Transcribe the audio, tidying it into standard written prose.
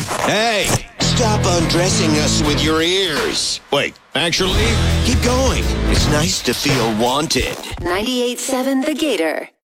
Hey, stop undressing us with your ears. Wait, actually? Keep going. It's nice to feel wanted. 98.7 The Gator.